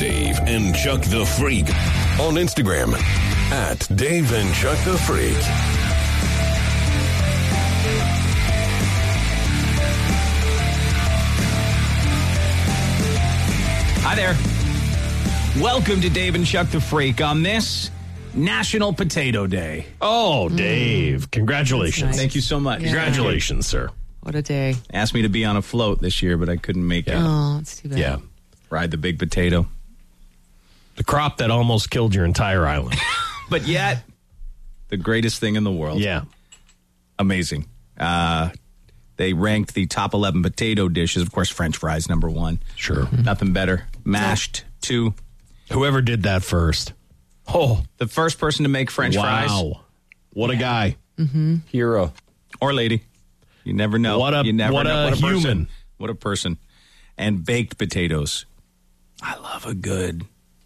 Dave and Chuck the Freak on Instagram at Dave and Chuck the Freak. Hi there. Welcome to Dave and Chuck the Freak on this National Potato Day. Oh, Dave. Congratulations. Nice. Thank you so much. Yeah. Congratulations, sir. What a day. Asked me to be on a float this year, but I couldn't make it. Oh, it's too bad. Yeah. Ride the big potato. The crop that almost killed your entire island. But yet, the greatest thing in the world. Yeah. Amazing. They ranked the top 11 potato dishes. Of course, French fries, number one. Sure. Nothing better. Mashed, two. Whoever did that first. Oh, The first person to make French fries. wow. What a guy. Hero. Or lady. You never know. What a- you never what know. a person. human. What a person. And baked potatoes. I love a good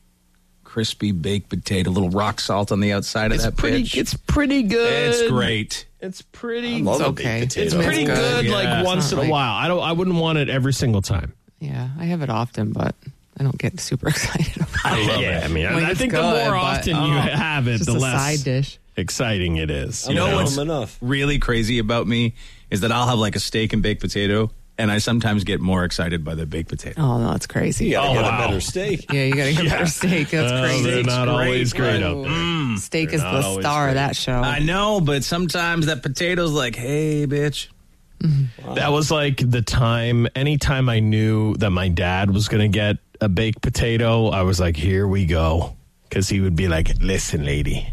crispy baked potato. A little rock salt on the outside of that bitch. It's pretty good. It's great. It's pretty. Love It's a okay. baked potato. It's pretty It's good, good. Yeah. like once It's in not a like- while. I wouldn't want it every single time. Yeah, I have it often, but I don't get super excited about it. Yeah, I mean, Like, I it's think good, the more but, often you have it, just the a less side dish. exciting it is. You know know what's- enough. Really crazy about me is that I'll have like a steak and baked potato, and I sometimes get more excited by the baked potato. Oh, no, it's crazy. You gotta Oh, get wow. a better steak. Yeah, you got to get better steak. That's crazy. They're not always great out Oh, there. Steak is not the always star great. of that show. I know, but sometimes that potato's like, hey, bitch. That was like the time, anytime I knew that my dad was going to get a baked potato, I was like, here we go. Because he would be like, listen, lady,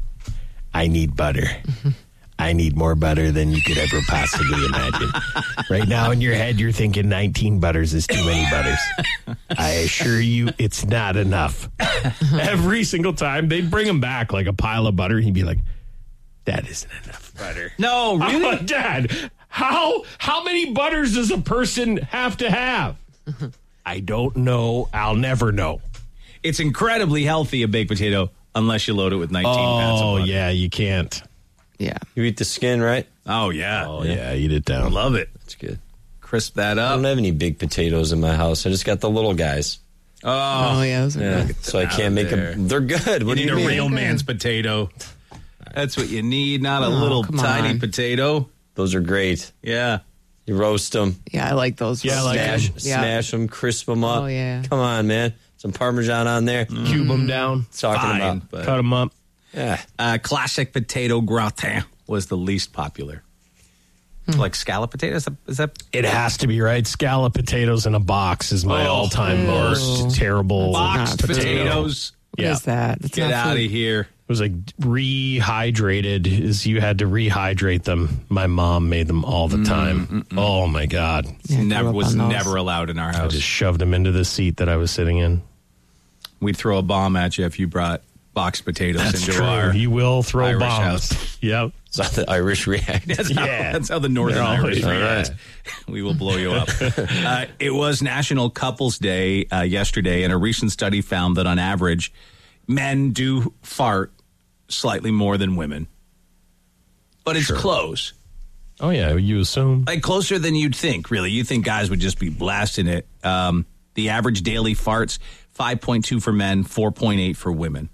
I need butter. I need more butter than you could ever possibly imagine. Right now in your head, you're thinking 19 butters is too many butters. I assure you it's not enough. Every single time, they'd bring him back like a pile of butter. He'd be like, that isn't enough butter. No, I'm really? like, Dad, how many butters does a person have to have? I don't know. I'll never know. It's incredibly healthy, a baked potato, unless you load it with 19 pounds of Oh, butter. yeah, you can't. Yeah. You eat the skin, right? Oh, yeah. Oh, yeah, eat it down. Love it. That's good. Crisp that I up. don't have any big potatoes in my house. I just got the little guys. Oh, yeah. Those are Yeah. good. So I out can't make there. them. They're good. You What do need you a mean? real man's potato. That's what you need, not a Oh, little come tiny on. potato. Those are great. Yeah. You roast them, Yeah, I like those. Yeah, I like smash, them. Yeah. smash them, crisp them up. Oh, yeah. Come on, man. Some Parmesan on there. Cube them down, Talking Fine, about. but cut them up. Yeah. classic potato gratin was the least popular. Like scallop potatoes? Is that It has to be, right? Scallop potatoes in a box is my all-time Ew. most terrible boxed not potato. potatoes? What Yeah. is that? That's Get not out of food. here. It was like rehydrated, is you had to rehydrate them. My mom made them all the time. Oh, my God. Yeah, I grew Never up was on those. never allowed in our I house. just shoved them into the seat that I was sitting in. We'd throw a bomb at you if you brought boxed potatoes into our. You will throw Irish bombs. house. Yep. That's how the Irish react. That's how the Northern They're Irish always- react. We will blow you up. It was National Couples Day yesterday, and a recent study found that on average, men do fart slightly more than women. But it's close. Oh, yeah, you assume. Like closer than you'd think, really. You think guys would just be blasting it. The average daily farts, 5.2 for men, 4.8 for women.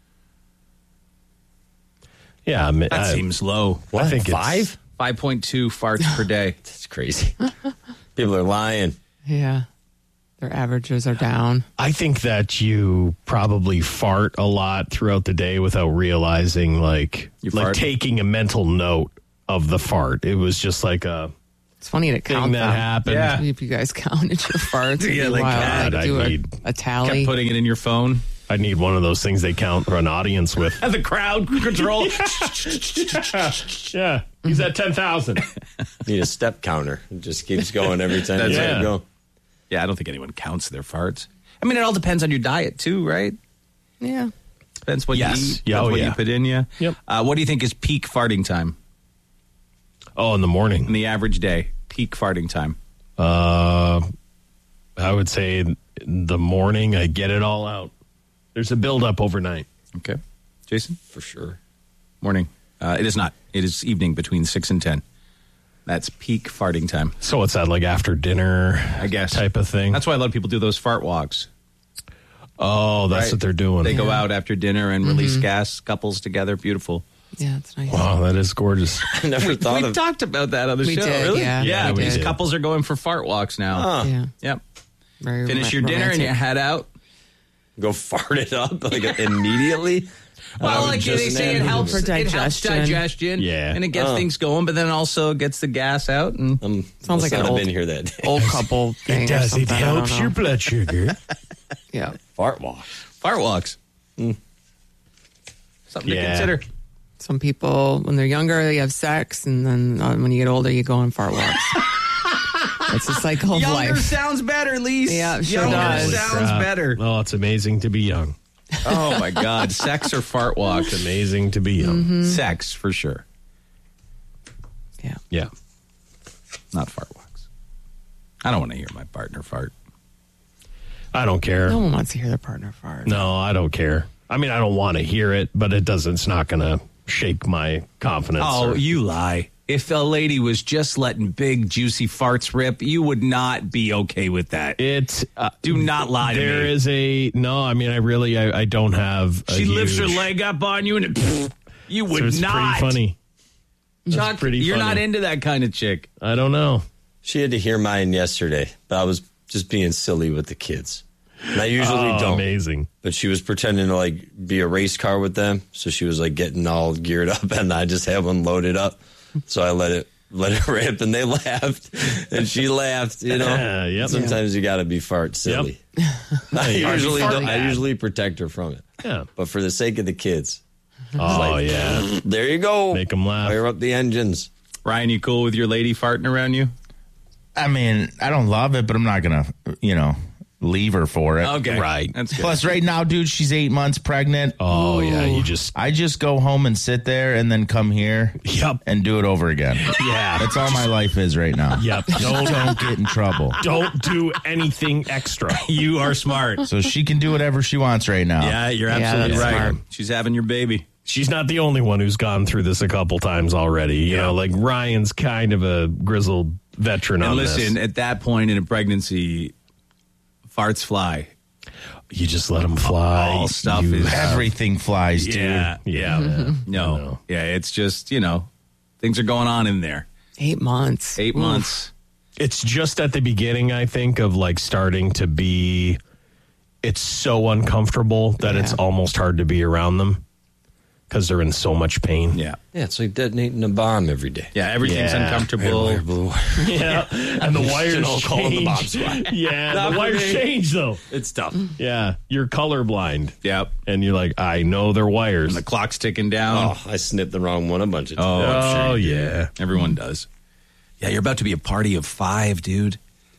Yeah, I mean, That seems low. What? I think it's- 5? 5.2 farts per day. That's crazy. People are lying. Yeah. Their averages are down. I think that you probably fart a lot throughout the day without realizing, like fart? taking a mental note of the fart. It was just like a It's funny to thing count that them. happened. Yeah. If you guys counted your farts, it'd Yeah, be like wild. God, Like, I do need- a tally. Kept putting it in your phone. I need one of those things they count an audience with. The crowd control. Yeah, he's at 10,000. Need a step counter. It just keeps going every time That's you it. go. Yeah, I don't think anyone counts their farts. I mean, it all depends on your diet, too, right? Yeah. Depends what Yes. you eat, Yeah, depends oh, what yeah. you put in you. Yep. What do you think is peak farting time Oh, in the morning. in the average day? Peak farting time. I would say in the morning, I get it all out. There's a buildup overnight. Okay. Jason? For sure. Morning. It is not. It is evening between 6 and 10. That's peak farting time, So what's that, like after dinner I guess. type of thing? That's why a lot of people do those fart walks. Oh, that's Right. what they're doing. They go out after dinner and release gas, couples together. Beautiful. Yeah, it's nice. Wow, that is gorgeous. I never thought We of talked about that on the We show. did, Really? yeah. Yeah, we these did. couples are going for fart walks now. Huh. Yeah. Yep. Very Finish your dinner and you head out. Go fart it up like immediately. Well, like they just say, it helps For It helps digestion. digestion. Yeah. And it gets things going, but then also gets the gas out. And Sounds like an I've old, been here that day. old couple thing. Or something. I don't know. blood sugar. Yeah. Fart walk. fart walks. Something to Yeah. consider. Some people, when they're younger, they have sex, and then when you get older, you go on fart walks. It's a cycle of Younger life. sounds better, Lise. Yeah, it sure Younger does. sounds better. Oh, it's amazing to be young. Oh, my God. Sex or fart walk? It's amazing to be young. Sex, for sure. Yeah. Yeah. Not fart walks. I don't want to hear my partner fart. I don't care. No one wants to hear their partner fart. No, I don't care. I mean, I don't want to hear it, but it's not going to shake my confidence. Oh, you lie. If a lady was just letting big, juicy farts rip, you would not be okay with that. Do not lie to me. There is I don't have a She lifts her huge- leg up on you and you would So it's not. pretty funny. Chuck, pretty you're funny. not into that kind of chick. I don't know. She had to hear mine yesterday, but I was just being silly with the kids. And I usually don't. Amazing. But she was pretending to like be a race car with them, so she was like getting all geared up, and I just had one loaded up. So I let it rip, and they laughed, and she laughed. You know, Yep. sometimes you got to be fart silly. I usually protect her from it, Yeah. but for the sake of the kids, Oh, yeah. there you go. Make 'em laugh. Fire up the engines. Ryan, you cool with your lady farting around you? I mean, I don't love it, but I'm not going to, leave her for it. Okay. Right. That's good. Plus, right now, dude, she's 8 months pregnant. Oh, yeah. I just go home and sit there and then come here Yep. and do it over again. Yeah. That's all my life is right now. Yep. Don't get in trouble. Don't do anything extra. You are smart. So she can do whatever she wants right now. Yeah, you're Yeah, absolutely that's right. smart. She's having your baby. She's not the only one who's gone through this a couple times already. You know, like Ryan's kind of a grizzled veteran And on listen, this. at that point in a pregnancy, farts fly. You just let them fly. All stuff You- is Everything flies, dude. Yeah. Yeah. No. Yeah, it's just, things are going on in there. 8 months. 8 months. It's just at the beginning, I think, of like starting to be, it's so uncomfortable that it's Yeah. almost hard to be around them because they're in so much pain. Yeah. Yeah, it's like detonating a bomb every day. Yeah, everything's Yeah. uncomfortable. Yeah. And the wires calling the change. bomb squad. Yeah. Not The for wires me. change, though. It's tough. Yeah. You're colorblind. Yep. And you're like, I know they're wires. And the clock's ticking down. Oh, I snipped the wrong one a bunch of times. Oh, I'm sure Oh, you did. yeah. Everyone does. Yeah, you're about to be a party of 5, dude.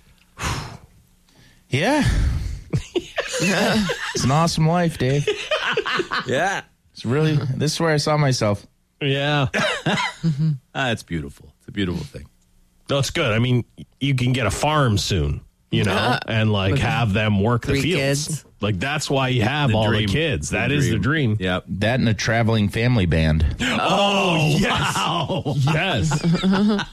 Yeah. It's an awesome life, Dave. Yeah. This is where I saw myself. Yeah. It's beautiful. It's a beautiful thing. No, it's good. I mean, you can get a farm soon, and like have them work the 3 fields. kids. Like that's why you have The all dream. the kids. The That is the dream. Yep. That and a traveling family band. Oh, yes. Yes.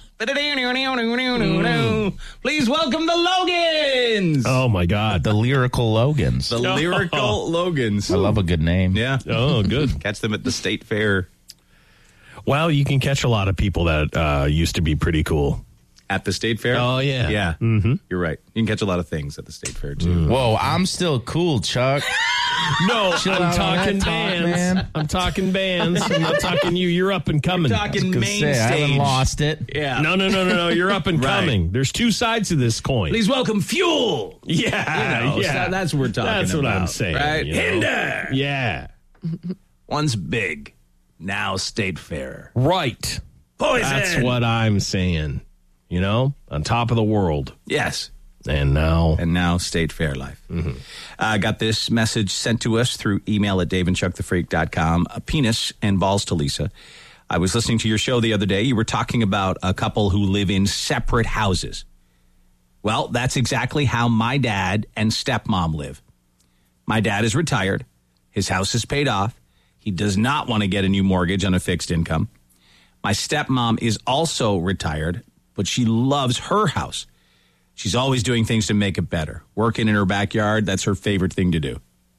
Please welcome the Logans. Oh my God. The Lyrical Logans. The Lyrical Logans. I love a good name. Yeah. Oh, good. Catch them at the state fair. Well, you can catch a lot of people that used to be pretty cool. At the state fair? Oh, yeah. Yeah. Mm-hmm. You're right. You can catch a lot of things at the state fair, too. Whoa, I'm still cool, Chuck. No, Chill I'm out on talking that talk, bands. man. I'm talking bands. I'm not talking you. You're up and coming. Talking Gonna main say, I stage. haven't lost it. Yeah. No. You're up and Right. coming. There's 2 sides to this coin. Please welcome Fuel. Yeah, So yeah. that's what we're talking That's what I'm about, saying. right? you know? Hinder. Yeah. Once big, now state fair. Right. Poison. That's what I'm saying. On top of the world. Yes. And now State Fair life. Got this message sent to us through email at daveandchuckthefreak.com. A penis and balls to Lisa. I was listening to your show the other day. You were talking about a couple who live in separate houses. Well, that's exactly how my dad and stepmom live. My dad is retired. His house is paid off. He does not want to get a new mortgage on a fixed income. My stepmom is also retired, but she loves her house. She's always doing things to make it better. Working in her backyard, that's her favorite thing to do.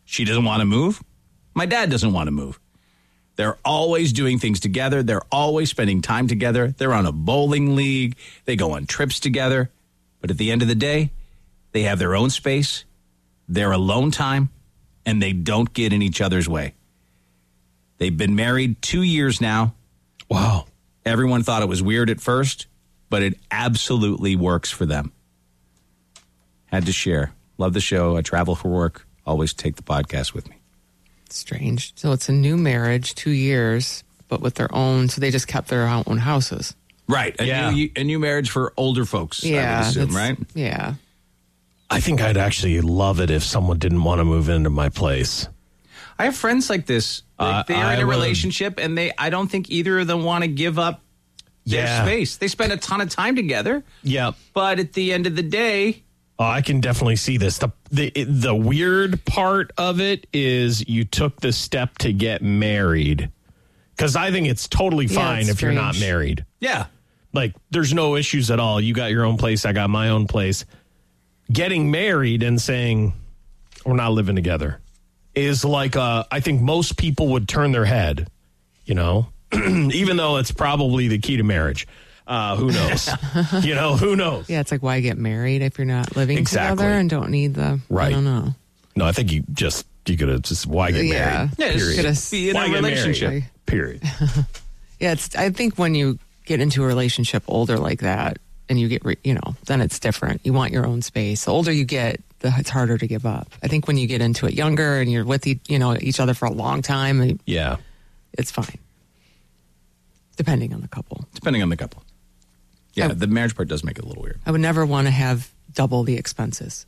She doesn't want to move. My dad doesn't want to move. They're always doing things together. They're always spending time together. They're on a bowling league. They go on trips together. But at the end of the day, they have their own space, their alone time, and they don't get in each other's way. They've been married 2 years now. Wow. Everyone thought it was weird at first, but it absolutely works for them. Had to share. Love the show. I travel for work. Always take the podcast with me. Strange. So it's a new marriage, 2 years, but with their own. So they just kept their own houses. Right. A new marriage for older folks, I would assume, right? Yeah. I think I'd actually love it if someone didn't want to move into my place. I have friends like this. They are in a relationship, and I don't think either of them want to give up their space. They spend a ton of time together. Yeah. But at the end of the day... Oh, I can definitely see this. The weird part of it is you took the step to get married. Because I think it's totally fine if you're not married. Yeah. Like, there's no issues at all. You got your own place. I got my own place. Getting married and saying, we're not living together, is like, I think most people would turn their head, even though it's probably the key to marriage. Who knows? Who knows? Yeah, it's like, why get married if you're not living together and don't need the... Right. I don't know. No, I think you could have just, why get married? Yeah, period. just be in a relationship. Period. Yeah, I think when you get into a relationship older like that and you get, then it's different. You want your own space. The older you get, it's harder to give up. I think when you get into it younger and you're with each other for a long time, it's fine. Depending on the couple. Yeah, the marriage part does make it a little weird. I would never want to have double the expenses.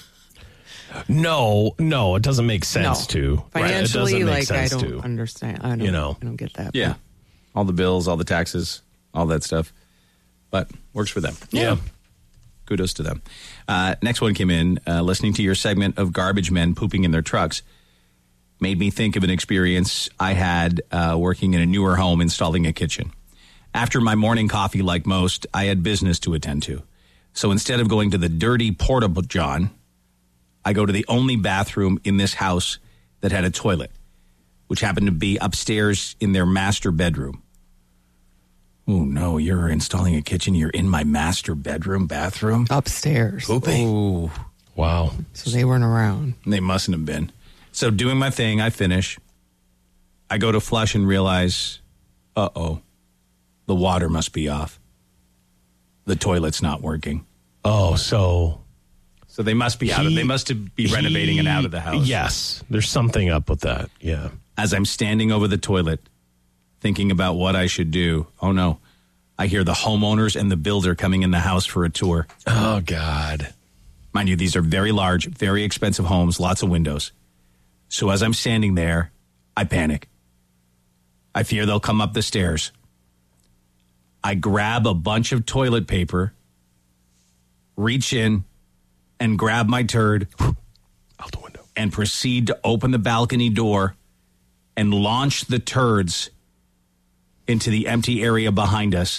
No, it doesn't make sense to. Financially, right? I don't understand. I don't get that. Yeah. All the bills, all the taxes, all that stuff. But works for them. Yeah. Kudos to them. Next one came in, listening to your segment of garbage men pooping in their trucks. Made me think of an experience I had working in a newer home installing a kitchen. After my morning coffee, like most, I had business to attend to. So instead of going to the dirty portable john, I go to the only bathroom in this house that had a toilet, which happened to be upstairs in their master bedroom. Oh, no, you're installing a kitchen. You're in my master bedroom bathroom? Upstairs. Pooping. Oh, wow. So they weren't around. They mustn't have been. So doing my thing, I finish. I go to flush and realize, the water must be off. The toilet's not working. Oh, so they must be out of. They must be renovating and out of the house. Yes, there's something up with that. Yeah. As I'm standing over the toilet, thinking about what I should do, oh no, I hear the homeowners and the builder coming in the house for a tour. Oh God. Mind you, these are very large, very expensive homes, lots of windows. So as I'm standing there, I panic. I fear they'll come up the stairs. I grab a bunch of toilet paper, reach in, and grab my turd out the window, and proceed to open the balcony door and launch the turds into the empty area behind us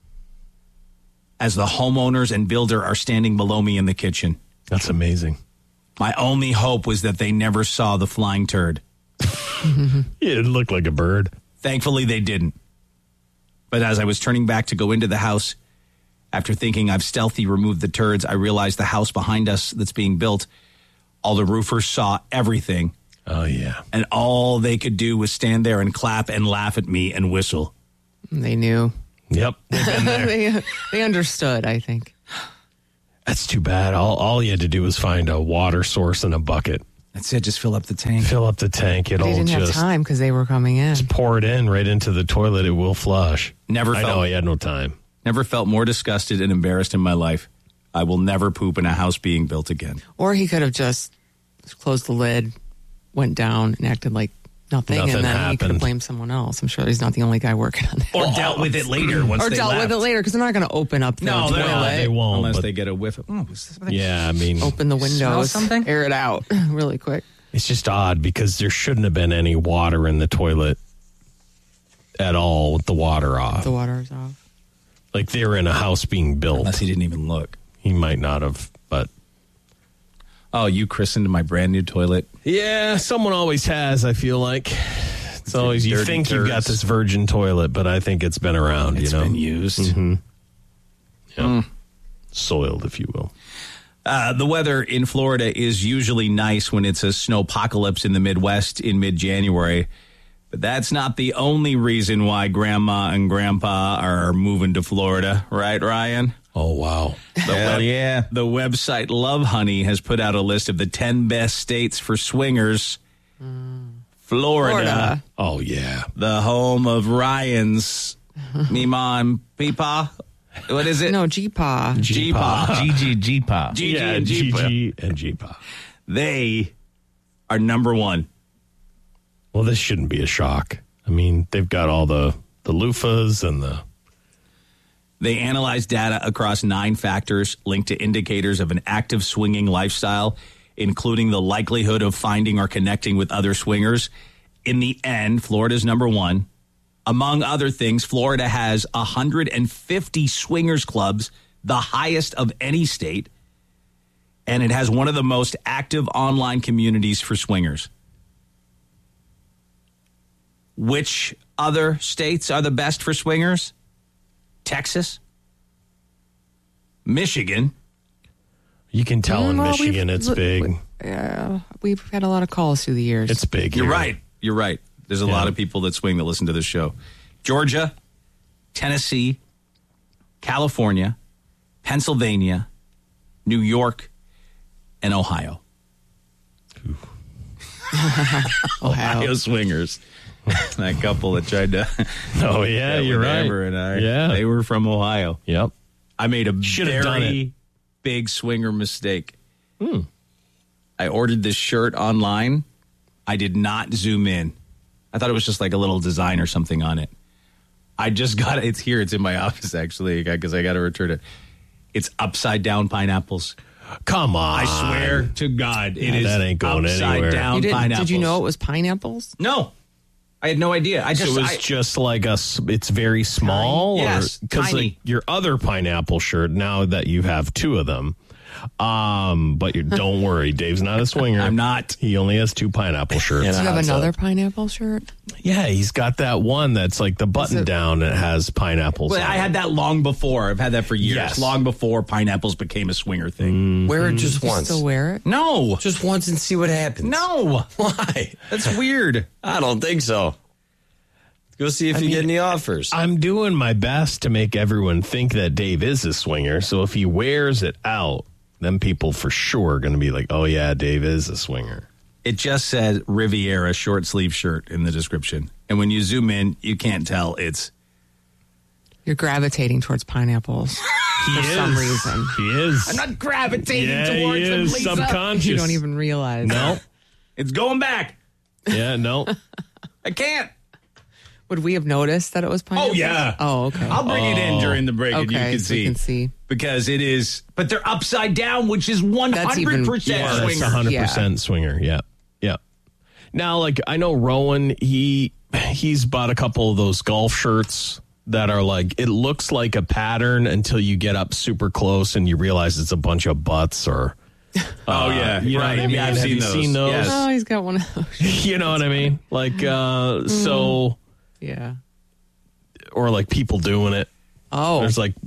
as the homeowners and builder are standing below me in the kitchen. That's amazing. My only hope was that they never saw the flying turd. It looked like a bird. Thankfully, they didn't. But as I was turning back to go into the house, after thinking I've stealthy removed the turds, I realized the house behind us that's being built, all the roofers saw everything. Oh, yeah. And all they could do was stand there and clap and laugh at me and whistle. They knew. Yep. They've been there. they understood, I think. That's too bad. All you had to do was find a water source and a bucket. That's it. Just fill up the tank. Fill up the tank. They didn't have time because they were coming in. Just pour it in right into the toilet. It will flush. I know he had no time. Never felt more disgusted and embarrassed in my life. I will never poop in a house being built again. Or he could have just closed the lid, went down, and acted like nothing and then happened. He could have blamed someone else. I'm sure he's not the only guy working on that. Or dealt with it later once or they dealt left. with it later because they're not going to open up the toilet. They won't. Unless they get a whiff of, yeah, I mean. Open the windows, air it out really quick. It's just odd because there shouldn't have been any water in the toilet at all with the water off. The water is off. Like they were in a house being built. Unless he didn't even look. He might not have, but. Oh, you christened my brand new toilet. Yeah, someone always has, I feel like. It's always, you dirty think you've got turds. this virgin toilet, but I think it's been around, It's you know. been used. Yeah. Soiled, if you will. The weather in Florida is usually nice when it's a snowpocalypse in the Midwest in mid-January. But that's not the only reason why Grandma and Grandpa are moving to Florida. Right, Ryan? Oh, wow. Hell yeah. The website Love Honey has put out a list of the 10 best states for swingers. Florida, Oh, yeah. the home of Ryan's Mima and Peepaw. What is it? No, G-Paw. G-Paw. G-G-G-Pop. Gigi Yeah, and G-Paw. GG and G-Paw. They are number one. Well, this shouldn't be a shock. I mean, they've got all the loofahs and the... They analyze data across 9 factors linked to indicators of an active swinging lifestyle, including the likelihood of finding or connecting with other swingers. In the end, Florida's number one. Among other things, Florida has 150 swingers clubs, the highest of any state, and it has one of the most active online communities for swingers. Which other states are the best for swingers? Texas, Michigan. You can tell in Well, Michigan it's big. We've had a lot of calls through the years. It's big. You're here. right. You're right. There's a lot of people that swing that listen to this show. Georgia, Tennessee, California, Pennsylvania, New York, and Ohio. Ohio swingers. That couple that tried to. Oh, yeah, get you're with right. Amber and I. Yeah. They were from Ohio. Yep. I made a Should have done very big swinger mistake. I ordered this shirt online. I did not zoom in. I thought it was just like a little design or something on it. I just got it. It's here. It's in my office, actually, because I got to return it. It's upside down pineapples. Come on. I swear to God, it is that ain't going upside anywhere. down pineapples. Did you know it was pineapples? No. I had no idea. So it was just like it's very small? Tiny. Yes, Because tiny. like your other pineapple shirt, now that you have 2 of them, but don't worry, Dave's not a swinger. I'm not. He only has 2 pineapple shirts. Yeah. Do you have hot tub. another pineapple shirt? Yeah, he's got that one that's like the button down that has pineapples Well, on I it. had that long before. I've had that for years. Yes. Long before pineapples became a swinger thing. Wear it just You once. still wear it? No. Just once and see what happens. No. Why? That's weird. I don't think so. Go see if you get any offers. I'm doing my best to make everyone think that Dave is a swinger. So if he wears it out, then people for sure are going to be like, oh, yeah, Dave is a swinger. It just says Riviera short sleeve shirt in the description. And when you zoom in, you can't tell it's. You're gravitating towards pineapples for some reason. He is. I'm not gravitating yeah, towards he them, is Lisa. subconscious. You don't even realize. No. It's going back. Yeah, no. I can't. Would we have noticed that it was pineapples? yeah. Oh, okay. I'll bring it in during the break and you Okay, can so see. we can see. Because it is. But they're upside down, which is 100% even- Yeah, that's swinger. 100% swinger. Yeah. Yeah. Now, like, I know Rowan, he's bought a couple of those golf shirts that are like, it looks like a pattern until you get up super close and you realize it's a bunch of butts or. Oh, yeah. You know right. what I mean? Yeah, I've Have seen you those. seen those? Yes. Oh, he's got one of those. You know what I mean? Like, so, Yeah. or like people doing it. Oh. There's like,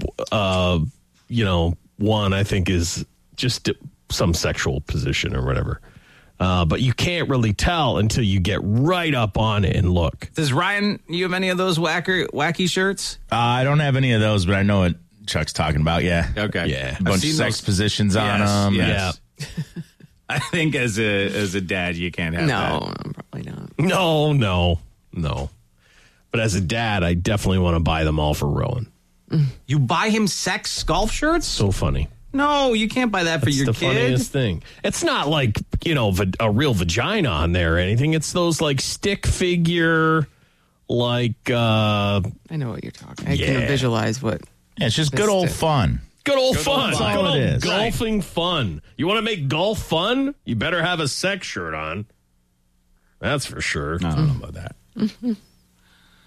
one I think is just some sexual position or whatever. But you can't really tell until you get right up on it and look. Does Ryan, you have any of those wacky shirts? I don't have any of those, but I know what Chuck's talking about. Yeah. Okay. Yeah. A bunch of sex positions on them. Yes. I think as a dad, you can't have that. No, probably not. No. But as a dad, I definitely want to buy them all for Rowan. You buy him sex golf shirts? So funny. No, you can't buy that for It's your the kid. funniest thing. It's not like, a real vagina on there or anything. It's those like stick figure, like I know what you're talking. I can visualize what. Yeah, it's just good old fun. good old fun. That's all Good old it is. golfing fun. You want to make golf fun? You better have a sex shirt on. That's for sure. I don't know about that.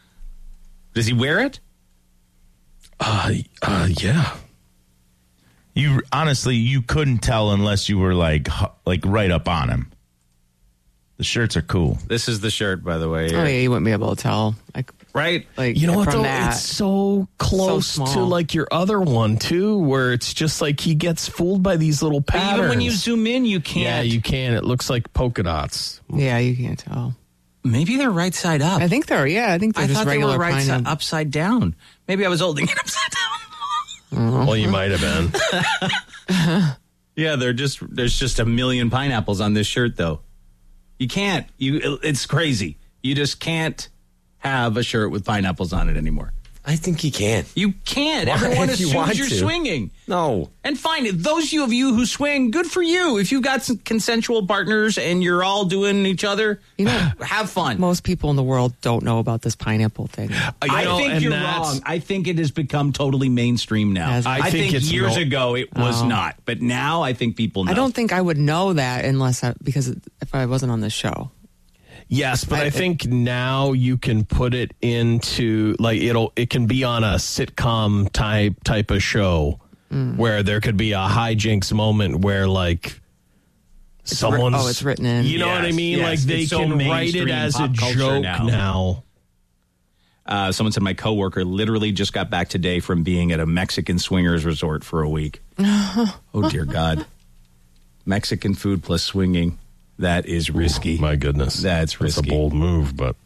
Does he wear it? Yeah. You honestly, you couldn't tell unless you were like right up on him. The shirts are cool. This is the shirt, by the way. Oh yeah, you wouldn't be able to tell. Right? You know what, from though? that. It's so close So to small. like your other one, too, where it's just like he gets fooled by these little patterns. Even when you zoom in, you can't. Yeah, you can. It looks like polka dots. Yeah, you can't tell. Maybe they're right side up. I think they're. Yeah, I think they're I just thought they regular were right side, pineapple. upside down. Maybe I was holding it upside down. Well, you might have been. Yeah, there's just a million pineapples on this shirt, though. You can't. It's crazy. You just can't have a shirt with pineapples on it anymore. I think he can. You can't. Why? Everyone If you assumes want you're to. swinging. No. And fine, those of you who swing, good for you. If you've got some consensual partners and you're all doing each other, have fun. Most people in the world don't know about this pineapple thing. I think you're wrong. I think it has become totally mainstream now. Has it? I think it's years ago it was not, but now I think people know. I don't think I would know that because if I wasn't on this show. Yes, but I think now you can put it into like it can be on a sitcom type of show where there could be a hijinks moment where like someone's it's written in. You know what I mean? yes. Like they It's so can write it mainstream as a pop culture joke now. Someone said my coworker literally just got back today from being at a Mexican swingers resort for a week. Oh dear God. Mexican food plus swinging. That is risky. Ooh, my goodness. That's risky. It's a bold move, but.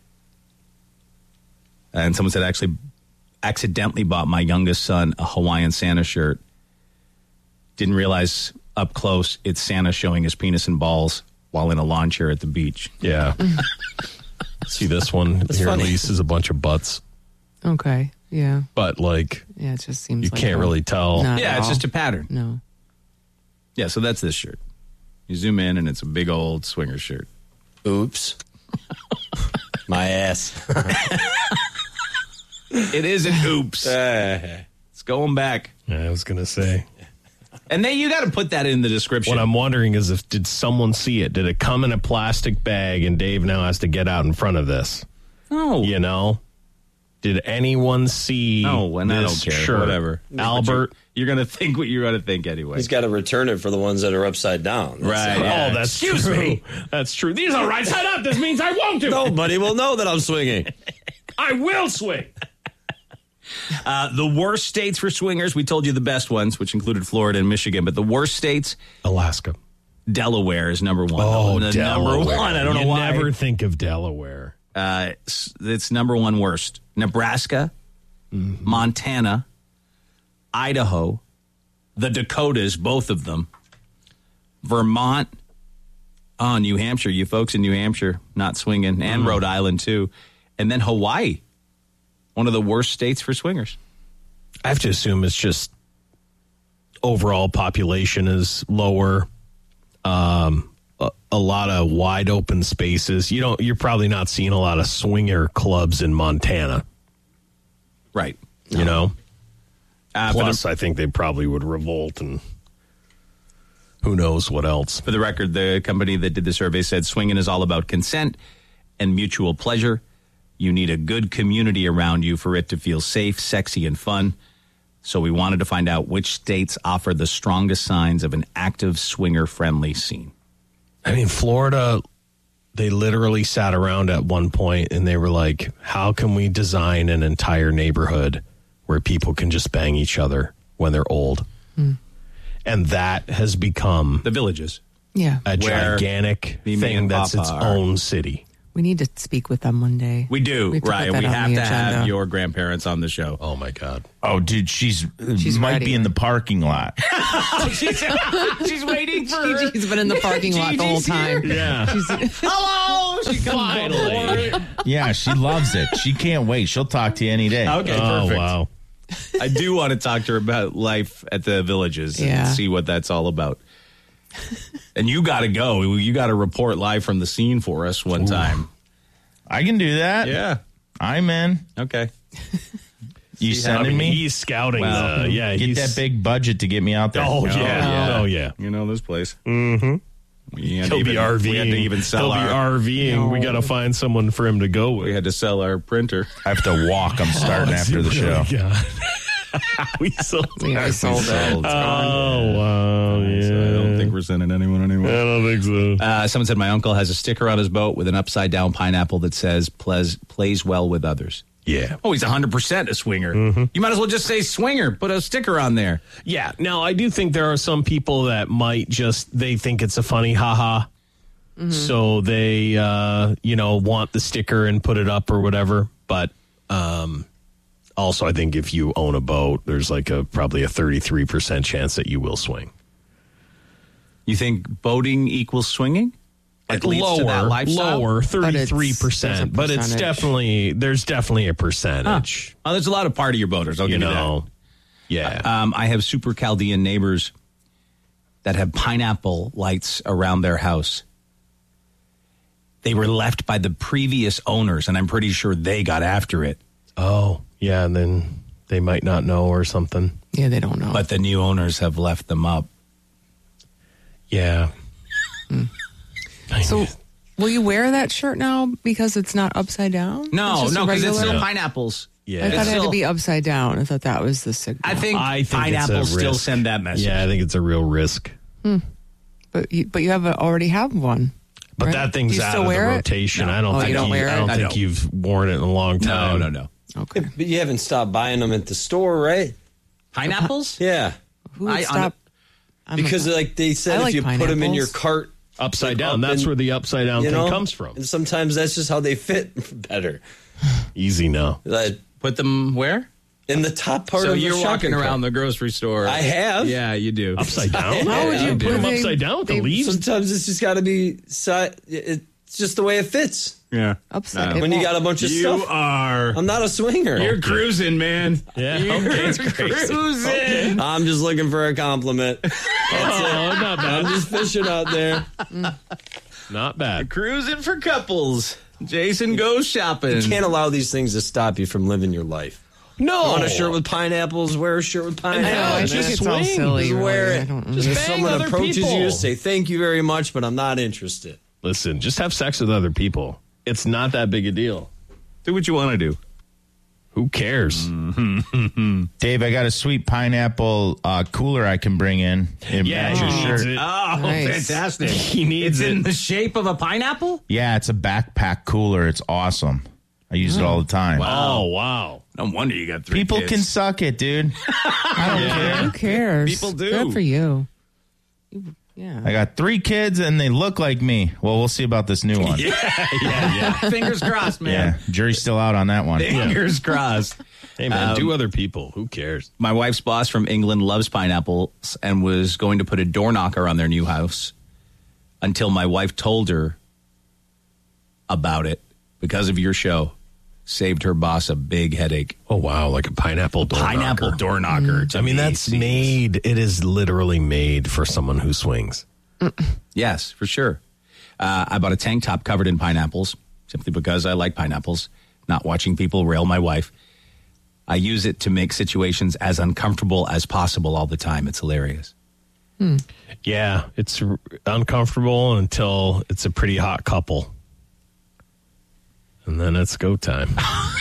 And someone said actually accidentally bought my youngest son a Hawaiian Santa shirt. Didn't realize up close it's Santa showing his penis and balls while in a lawn chair at the beach. Yeah. See this one here funny. at least is a bunch of butts. Okay. Yeah. But like Yeah. It just seems you like can't really tell. Not Yeah, at it's all. just a pattern. No. Yeah, so that's this shirt. You zoom in and it's a big old swinger shirt. Oops. My ass. It is an oops. It's going back. Yeah, I was gonna say. And then you got to put that in the description. What I'm wondering is did someone see it? Did it come in a plastic bag and Dave now has to get out in front of this? No. You know? Did anyone see No, and I this don't care. shirt? Whatever. Albert. You're going to think what you're going to think anyway. He's got to return it for the ones that are upside down. Right. all. Yeah. Oh, that's Excuse true. me. That's true. These are right side up. This means I won't do. Nobody will know that I'm swinging. I will swing. The worst states for swingers, we told you the best ones, which included Florida and Michigan, but the worst states, Alaska. Delaware is number one. Oh, The Delaware. Number one. I don't know you why. never think of Delaware. It's number one worst. Nebraska, Montana, Idaho, the Dakotas, both of them, Vermont, New Hampshire, you folks in New Hampshire not swinging, and Rhode Island too, and then Hawaii, one of the worst states for swingers. I have to assume it's just overall population is lower. A lot of wide open spaces. You're probably not seeing a lot of swinger clubs in Montana. Right. You know? For Plus, I think they probably would revolt and who knows what else. the record, the company that did the survey said swinging is all about consent and mutual pleasure. You need a good community around you for it to feel safe, sexy, and fun. So we wanted to find out which states offer the strongest signs of an active swinger-friendly scene. I mean, Florida, they literally sat around at one point and they were like, how can we design an entire neighborhood where people can just bang each other when they're old? And that has become The villages. Yeah. a Where gigantic Mimi thing and that's Papa its are. own city. We need to speak with them one day. We do, We have to put right. that We on have the to have agenda. your grandparents on the show. Oh, my God. Oh, dude, she's might ready. be in the parking lot. She's waiting for her. Gigi's been in the parking lot the whole Gigi's here. time. Yeah. Hello! She comes Finally. Yeah, she loves it. She can't wait. She'll talk to you any day. Okay, Oh, perfect. wow. I do want to talk to her about life at the villages Yeah. and see what that's all about. And you got to go. You got to report live from the scene for us one time. I can do that. Yeah. I'm in. Okay. You I sending mean, me? he's scouting. Well, yeah, Get he's that big budget to get me out there. Oh, yeah. yeah. Oh, yeah. You know this place. Mm-hmm. He'll be RVing. We had to even sell He'll our. be RVing. We got to find someone for him to go with. We had to sell our printer. I have to walk. I'm starting after the show. God. We sold Yeah, I sold it. Oh, wow. Yeah. So I don't think we're sending anyone anywhere. I don't think so. Someone said my uncle has a sticker on his boat with an upside down pineapple that says plays well with others. Yeah. Oh, he's 100% a swinger. You might as well just say swinger. Put a sticker on there. Yeah. Now, I do think there are some people that might they think it's a funny haha. So they, want the sticker and put it up or whatever. But also, I think if you own a boat, there's probably a 33% chance that you will swing. You think boating equals swinging? Like leads to that lifestyle? Lower, But it's- 33%. But it's percentage. there's definitely a percentage. Oh, there's a lot of party boaters. I'll give you that. Yeah. I have super Chaldean neighbors that have pineapple lights around their house. They were left by the previous owners, and I'm pretty sure they got after it. Oh, yeah. And then they might not know or something. Yeah, they don't know. But the new owners have left them up. Yeah. So, will you wear that shirt now because it's not upside down? No, just a because it's regular- still pineapples. Yeah. I thought it had to still- be upside down. I thought that was the signal. I think it's a pineapples still risk. send that message. Yeah, I think it's a real risk. But you already have one. But right? that thing's Do you out still of the wear it? rotation. No. I don't Oh, think you don't wear I don't it? think I don't. you've worn it in a long time. No. Okay. But you haven't stopped buying them at the store, right? Pineapples? Yeah. Who would I- stop? Because like they said, I if like you put them in your pineapples. cart Upside like, down. up That's and- where the upside down you thing know, comes from. and sometimes that's just how they fit better. Easy now. Like, Put them where? in the top part So of the you're walking shopping around cart. the grocery store. I have. Yeah, you do. Upside down? How would you put them they- upside down with the they- leaves? Sometimes it's just got to be. It's just the way it fits. Yeah. Upside. No. it When you won't- got a bunch of You stuff, are. I'm not a swinger. You're cruising, man. Yeah, You're okay, it's crazy. cruising. I'm just looking for a compliment. Oh, not I'm bad. just fishing out there. Not bad. Cruising for couples. Jason goes shopping. Can't allow these things to stop you from living your life. No. Want a shirt with pineapples? Wear a shirt with I know. pineapples. I just think it's all swing. silly. Just wear really. it. I don't Just If bang someone other approaches people. you, say thank you very much, but I'm not interested. Listen, just have sex with other people. It's not that big a deal. Do what you want to do. Who cares? Dave, I got a sweet pineapple cooler I can bring in. It Yeah, matches he your needs shirt. it. Oh, Nice. fantastic. He needs It's in it. the shape of a pineapple? Yeah, it's a backpack cooler. It's awesome. I use it all the time. Oh, wow. No wonder you got 3 People kids. can suck it, dude. I don't care. Who cares? People do. Good for you. Yeah. I got 3 kids and they look like me. Well, we'll see about this new one. Fingers crossed, Yeah, man. jury's still out on that one. Fingers crossed. Hey, man, do other people. Who cares? My wife's boss from England loves pineapples and was going to put a door knocker on their new house until my wife told her about it because of your show. Saved her boss a big headache. Oh, wow. Like a pineapple door Pineapple knocker. door knocker. to I mean, me that's seems- made. It is literally made for someone who swings. Yes, for sure. I bought a tank top covered in pineapples simply because I like pineapples, not watching people rail my wife. I use it to make situations as uncomfortable as possible all the time. It's hilarious. Yeah, it's uncomfortable until it's a pretty hot couple. And then it's go time.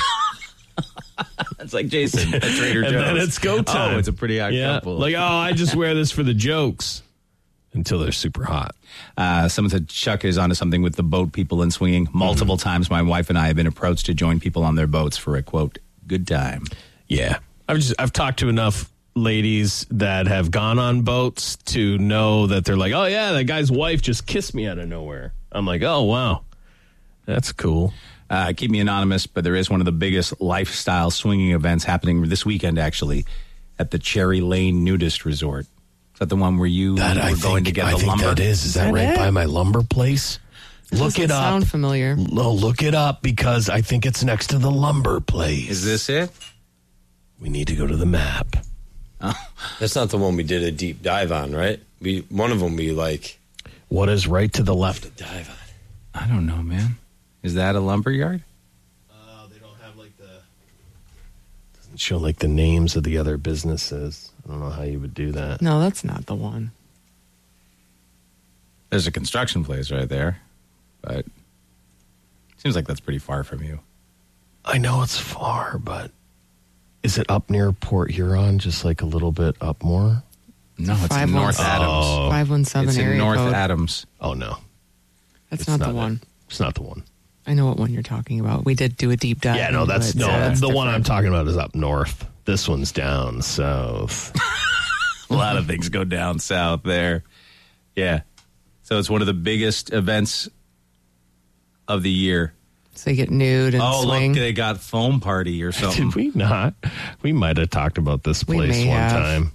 It's like Jason at Trader Joe's. And then it's go time. Oh, it's a pretty hot Yeah, couple. like, oh, I just wear this for the jokes until they're super hot. Someone said Chuck is onto something with the boat people and swinging. Multiple times my wife and I have been approached to join people on their boats for a, quote, good time. Yeah. I've talked to enough ladies that have gone on boats to know that they're like, oh, yeah, that guy's wife just kissed me out of nowhere. I'm like, oh, wow. That's cool. Keep me anonymous, but there is one of the biggest lifestyle swinging events happening this weekend, actually, at the Cherry Lane Nudist Resort. Is that the one where you were going to get the lumber? that is. Is that right it? by my lumber place? Look Doesn't it up. Sound familiar? No, look it up because I think it's next to the lumber place. Is this it? We need to go to the map. That's not the one we did a deep dive on, right? One of them we like What is right to the left? dive on. I don't know, man. Is that a lumber yard? They don't have like the. Doesn't show like the names of the other businesses. I don't know how you would do that. No, that's not the one. There's a construction place right there, but seems like that's pretty far from you. I know it's far, but Is it up near Port Huron, just like a little bit up more? No, it's in 517. North Adams. 517 It's in area North code. Adams. Oh, no. That's It's not the it. one. It's not the one. I know what one you're talking about. We did do a deep dive. Yeah, no, into that's it, no. so The that's one I'm different. talking about is up north. This one's down south. A lot of things go down south there. Yeah. So it's one of the biggest events of the year. So you get nude and Oh, swing. look, they got foam party or something. Did we not? We might have talked about this We place may one have. time.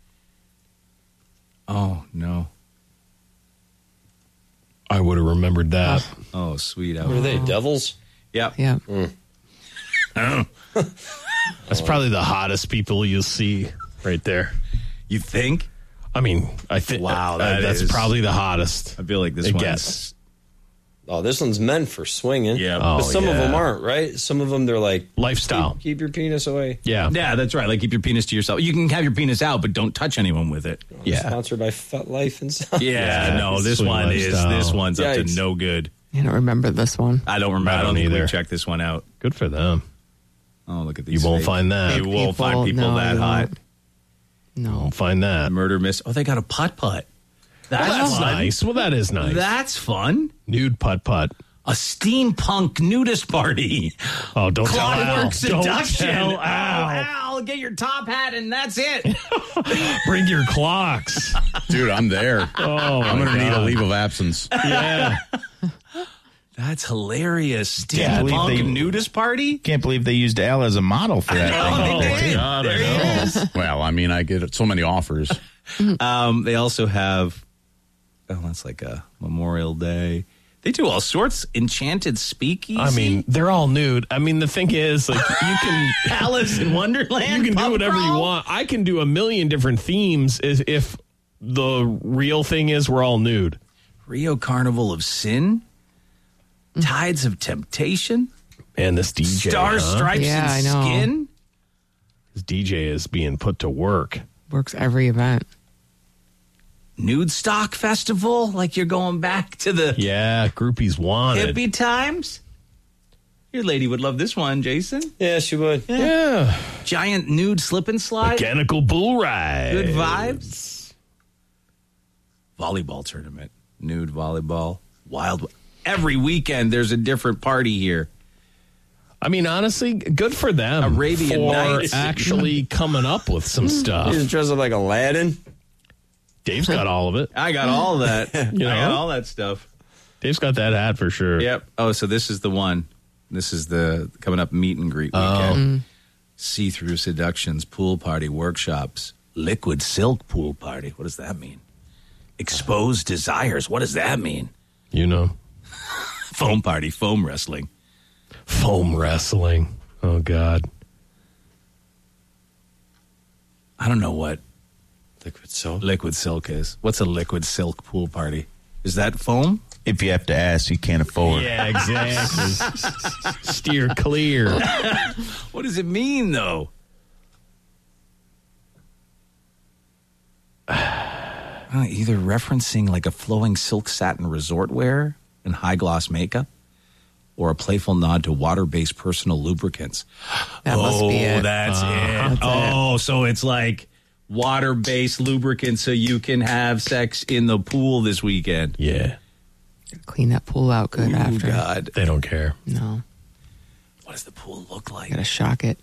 Oh, no. I would have remembered that. Oh, sweet. What are they, devils? Yep. Yeah. That's probably the hottest people you'll see right there. You think? I mean, I think Wow, that's is- probably the hottest. I feel like this I one's... guess. Oh, this one's meant for swinging. Yeah. But Oh, some of yeah. them aren't, right? Some of them, they're like, Lifestyle. keep your penis away. Yeah. Yeah, that's right. Like, keep your penis to yourself. You can have your penis out, but don't touch anyone with it. Yeah. Sponsored by FetLife and stuff. Yeah, no, this Swing one lifestyle. this one's up to Yikes. no good. I don't remember this one. I don't remember. I I don't don't think we either. checked this one out. Good for them. Oh, look at these. You won't fake- find that. You won't find people no, that you hot. won't. No. Won't find that. Murder miss. Oh, they got a putt-putt. That's, That's fun. nice. Well, that is nice. That's fun. Nude putt-putt. A steampunk nudist party. Oh, don't tell Al. Clockwork seduction. Don't tell Oh, Al. Al, get your top hat and that's it. Bring your clocks. Dude, I'm there. Oh, I'm going to need a leave of absence. Yeah. That's hilarious. Can't believe Steampunk they- nudist party? Can't believe they used Al as a model for that Oh, thing. they did. God, There I he know. is. Well, I mean, I get so many offers. They also have, that's like a Memorial Day. They do all sorts. Enchanted Speakeasy. I mean, they're all nude. I mean, the thing is, like, you can Alice in Wonderland. you can do pub whatever you crawl. want. I can do a million different themes if the real thing is we're all nude. Rio Carnival of Sin. Tides of Temptation. And this DJ, Star Stripes Yeah, I and know. Skin. This DJ is being put to work. Works every event. Nude Stock Festival. Like you're going back to the Yeah, groupies wanted. hippie times. Your lady would love this one, Jason. Yeah, she would. Yeah. Giant nude slip and slide. Mechanical bull ride. Good vibes. Volleyball tournament. Nude volleyball. Wild. Every weekend there's a different party here. I mean, honestly, good for them. Arabian for Nights. actually coming up with some stuff. He's dressed up like Aladdin. Dave's got all of it. I got all that. I got know? all that stuff. Dave's got that hat for sure. Yep. Oh, so this is the one. This is the coming up meet and greet weekend. See-through seductions, pool party, workshops, liquid silk pool party. What does that mean? Exposed desires. What does that mean? You know, Foam party, foam wrestling. foam wrestling. Oh, God. I don't know what Liquid soap. liquid silk is. What's a liquid silk pool party? Is that foam? If you have to ask, you can't afford. Yeah, exactly. Steer clear. What does it mean, though? Either referencing like a flowing silk satin resort wear and high gloss makeup, or a playful nod to water-based personal lubricants. That must be it. That's it. Oh, so it's like water-based lubricants so you can have sex in the pool this weekend. Yeah, Clean that pool out good Oh, after. God. they don't care. No. What does the pool look like? Gotta shock it.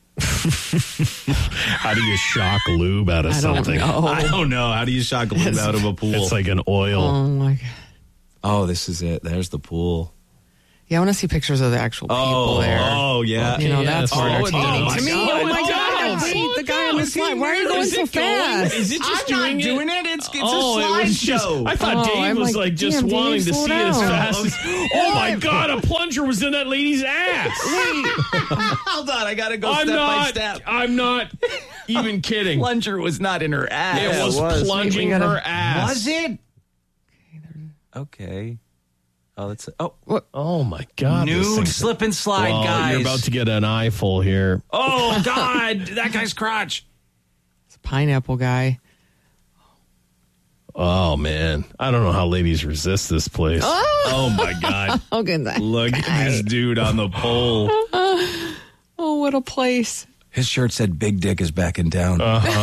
How do you shock lube out of I don't something? know. I don't know. How do you shock lube out of a pool? It's like an oil. Oh my God. Oh, this is it. There's the pool. Yeah, I want to see pictures of the actual people there. Oh, yeah. You know, that's yeah, more that's entertaining what it to is. me. Oh, Oh my my God. God. See the guy on the slide. Why are you going Is so it going? fast? Is it just I'm doing not it? doing it. It's a it was just. slideshow. I thought Oh, Dave I'm was like, just damn, wanting Dave, to slow see it as down. fast as. Oh my God! A plunger was in that lady's ass. Hold on. I got to go I'm step by not. step. I'm not even kidding. Plunger was not in her ass. It was, it was. plunging We gotta- her ass. Was it? Okay. Oh, that's Oh my God! this nude thing's- slip and slide, Well, guys. You're about to get an eyeful here. Oh God, that guy's crotch. It's a pineapple guy. Oh man, I don't know how ladies resist this place. Oh my God, Oh, good. look at this dude on the pole. Oh, what a place. His shirt said "Big Dick is back in town."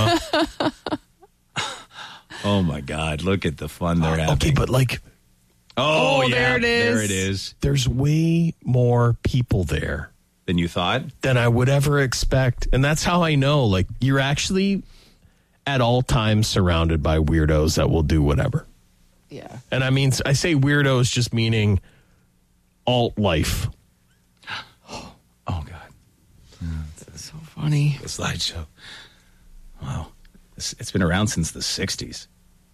Oh my God! Look at the fun they're having. Okay, but like, oh yeah, there it is. There it is. there's way more people there Than you thought. than I would ever expect. And that's how I know, like, you're actually at all times surrounded by weirdos that will do whatever. Yeah. And I mean, I say weirdos just meaning alt life. Oh God! So funny. The slideshow. Wow, it's been around since the '60s.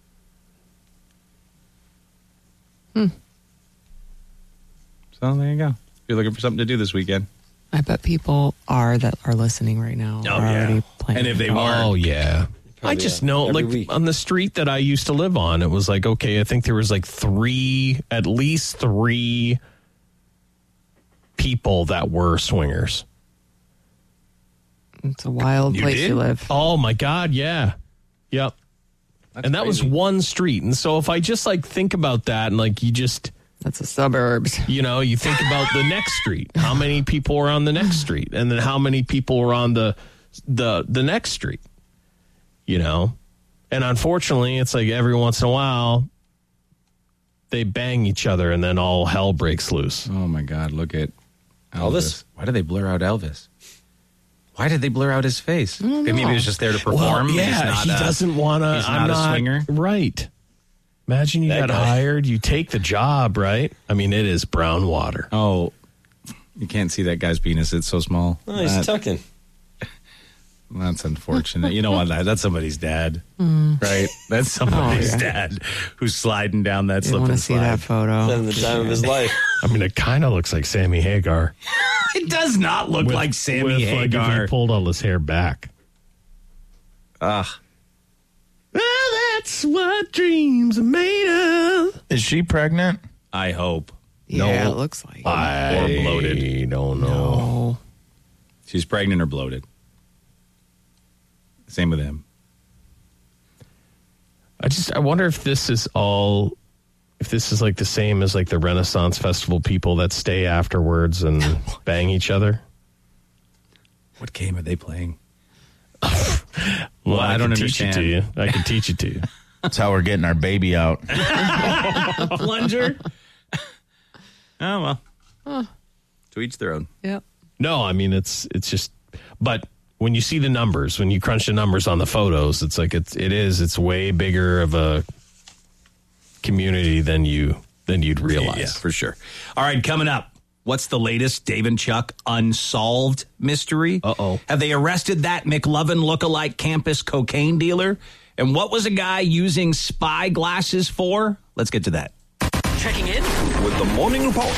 So there you go. If you're looking for something to do this weekend. I bet people that are listening right now are already playing. And if they it. weren't, Oh, yeah. I Probably, just yeah, know, every like, week. on the street that I used to live on, it was like, okay, I think there was like at least three people that were swingers. It's a wild You place did? you live. Oh, my God, yeah. Yep. And that was crazy. one street. And so if I just, like, think about that and, like, you just... That's the suburbs. You know, you think about the next street. How many people were on the next street? And then how many people were on the next street? You know? And unfortunately, it's like every once in a while, they bang each other and then all hell breaks loose. oh my God, look at Elvis? Why did they blur out Elvis? Why did they blur out his face? Maybe he was just there to perform. Well, yeah, He's he not doesn't want to. he's I'm not a swinger? Right. Imagine you That got guy. hired, you take the job, right? I mean, it is brown water. Oh, you can't see that guy's penis. It's so small. Oh, he's tucking. That's unfortunate. You know what? That's somebody's dad, right? That's somebody's dad who's sliding down that You slip want to and see slide. that photo? Having the time of his life. I mean, it kind of looks like Sammy Hagar. It does not look like Sammy with, like, if Hagar. he pulled all his hair back. Ugh. Well, that's what dreams are made of. Is she pregnant? I hope. Yeah, No. it looks like. I bloated. don't know. Oh, She's pregnant or bloated. Same with him. I wonder if this is like the same as like the Renaissance Festival people that stay afterwards and bang each other. What game are they playing? Well, I don't can teach it to you. understand. I can teach it to you. That's how we're getting our baby out. Plunger? Oh, well. To each their own. yeah. No, I mean it's just. But when you see the numbers, when you crunch the numbers on the photos, it's like it's way bigger of a community than you'd realize. Yeah, for sure. All right, coming up. What's the latest Dave and Chuck unsolved mystery? Uh-oh. Have they arrested that McLovin lookalike campus cocaine dealer? And what was a guy using spy glasses for? Let's get to that. Checking in with the morning report.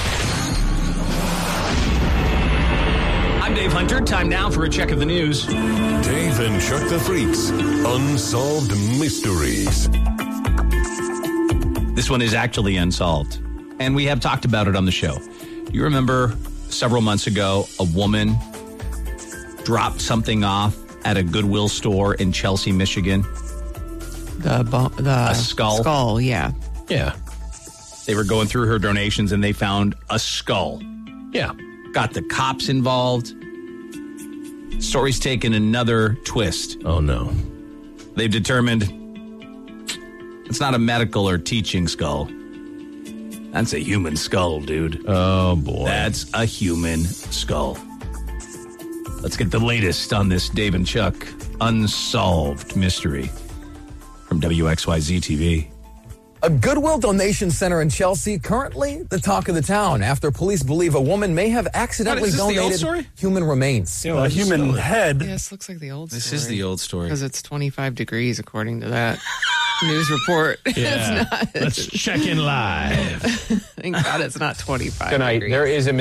I'm Dave Hunter. Time now for a check of the news. Dave and Chuck the Freaks. Unsolved Mysteries. This one is actually unsolved, and we have talked about it on the show. You remember several months ago, a woman dropped something off at a Goodwill store in Chelsea, Michigan. The skull? Skull, yeah. Yeah. They were going through her donations, and they found a skull. Yeah. Got the cops involved. Story's taken another twist. Oh no. They've determined it's not a medical or teaching skull. That's a human skull, dude. Oh boy. That's a human skull. Let's get the latest on this Dave and Chuck unsolved mystery from WXYZ TV. A Goodwill donation center in Chelsea, currently the talk of the town after police believe a woman may have accidentally What, is this the old donated story? human remains. A human head. Yeah, this looks like the old story. This is the old story. Because it's 25 degrees, according to that news report. Yeah. It's not. Let's check in live. Thank God it's not 25 Tonight, degrees. there is a